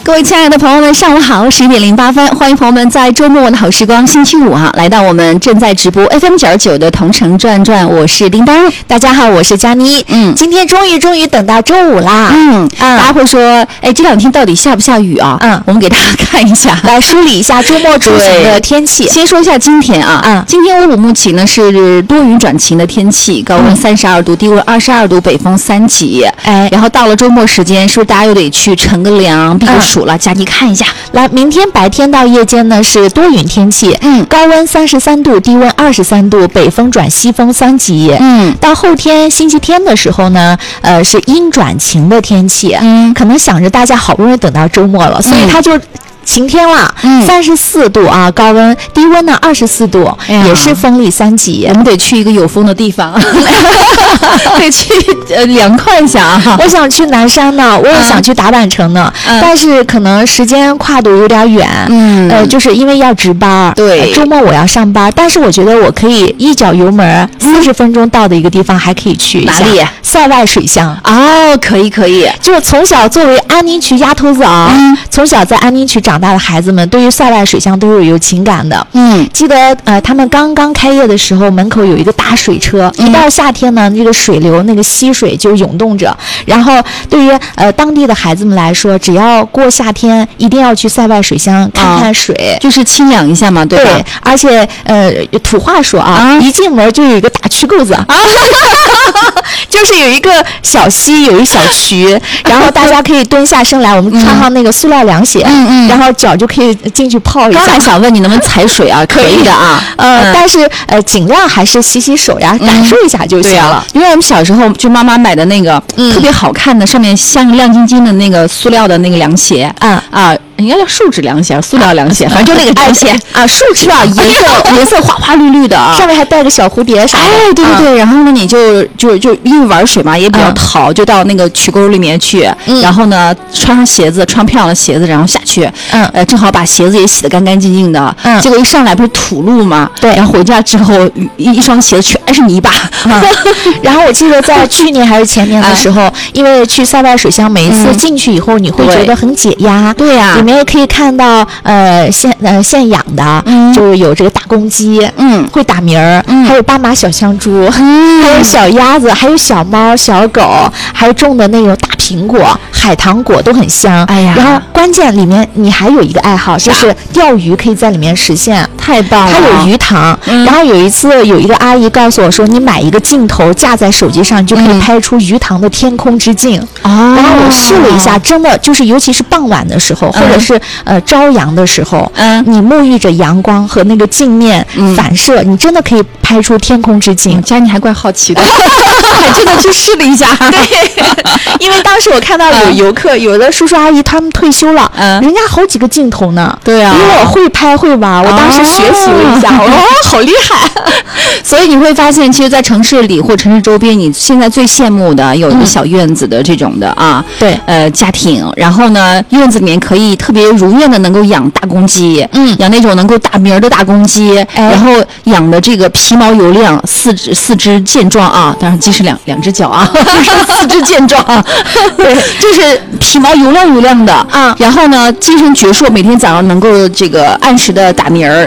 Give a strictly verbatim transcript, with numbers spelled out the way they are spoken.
各位亲爱的朋友们，上午好，十一点零八分，欢迎朋友们在周末的好时光，星期五啊，来到我们正在直播 F M 九十九的同城转转，我是叮当， 大家好，我是佳妮。嗯，今天终于终于等到周五啦。 嗯，啊、大家会说，哎，这两天到底下不下雨啊？嗯，我们给大家看一下， 来梳理一下周末出行的天气。 先说一下今天啊，嗯，今天乌鲁木齐呢是多云转晴的天气，高温三十二度，低温二十二度，北风三级。哎，然后到了周末时间，是不是大家又得去乘个凉、避个暑了？佳妮看一下。 来，明天白天到夜间呢是多云天气，嗯，高温三十三度，低温二十三度，北风转西风三级，嗯，到后天星期天的时候呢，呃，是阴转晴的天气，嗯，可能想着大家好不容易等到周末了，所以他就。晴天了，三十四度啊，高温，低温呢二十四度，哎、也是风力三级。 我们得去一个有风的地方，得去呃凉快一下啊。 我想去南山呢，我也想去大阪城呢，嗯、但是可能时间跨度有点远，嗯，呃，就是因为要值班， 对、呃， 周末我要上班，但是我觉得我可以一脚油门，四十分钟到的一个地方还可以去一下。 哪里？ 塞外水乡。 哦，可以可以， 就是从小作为安宁区丫头子啊，嗯、从小在安宁区长大的孩子们，对于塞外水乡都是有情感的。嗯，记得呃，他们刚刚开业的时候，门口有一个大水车，嗯、一到夏天呢，这个水流那个溪水就涌动着。然后对于呃当地的孩子们来说，只要过夏天，一定要去塞外水乡看看水， 哦、就是清凉一下嘛，对吧？ 对，而且呃，土话说啊，啊一进门就有一个大渠沟子，啊、就是有一个小溪，有一小渠，然后大家可以蹲下身来，我们穿上那个塑料凉鞋。嗯嗯，然后脚就可以进去泡一下。 刚才想问你能不能踩水啊？可以的啊， 呃，嗯、但是呃，尽量还是洗洗手呀，感受一下就行了。 因为我们小时候就妈妈买的那个、嗯、特别好看的，上面像亮晶晶的那个塑料的那个凉鞋，啊啊。应该叫树脂凉鞋，塑料凉鞋，反正就那个凉鞋啊，树脂啊， 颜色颜色花花绿绿的， 上面还带个小蝴蝶啥的。 哎，对对对，然后呢，你就就就因为玩水嘛，也比较淘，就到那个渠沟里面去，然后呢，穿上鞋子，穿漂亮的鞋子，然后下去，嗯，呃，正好把鞋子也洗得干干净净的，嗯，结果一上来不是土路嘛，对，然后回家之后一一双鞋子全是泥巴， 然后我记得在去年还是前年的时候，因为去塞外水乡，每一次进去以后，你会觉得很解压， 对呀。 里面也可以看到呃现呃现养的，嗯、就是有这个大公鸡，嗯，会打鸣儿，嗯、还有斑马小香猪，嗯、还有小鸭子，还有小猫、小狗，还有种的那种大苹果、海棠果都很香。哎呀，然后关键里面你还有一个爱好，就是钓鱼可以在里面实现， 太棒了！ 它有鱼塘。嗯、然后有一次有一个阿姨告诉我说，你买一个镜头架在手机上，就可以拍出鱼塘的天空之镜。哦，然后我试了一下，真的就是尤其是傍晚的时候，或者是呃朝阳的时候，嗯，你沐浴着阳光和那个镜面反射，嗯、你真的可以拍出天空之镜。 佳妮还怪好奇的，还真的去试了一下。 对，因为当时我看到有游客，嗯、有的叔叔阿姨他们退休了，嗯，人家好几个镜头呢。对啊，因为我会拍会玩，我当时学习了一下，哦、我说哦，好厉害。 所以你会发现，其实，在城市里或城市周边，你现在最羡慕的有一个小院子的这种的啊，对，呃，家庭，然后呢，院子里面可以特别如愿的能够养大公鸡，嗯，养那种能够打鸣的大公鸡，哎、然后养的这个皮毛油亮，四肢四肢健壮啊，当然鸡是两两只脚啊，四肢健壮，对，就是皮毛油亮油亮的啊，然后呢，精神矍铄，每天早上能够这个按时的打鸣儿，